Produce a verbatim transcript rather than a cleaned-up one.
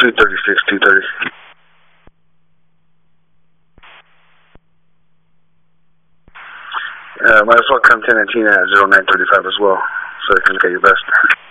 two thirty-six, two thirty. Uh, might as well come ten and Tina at zero nine thirty-five as well, so I can look at your best.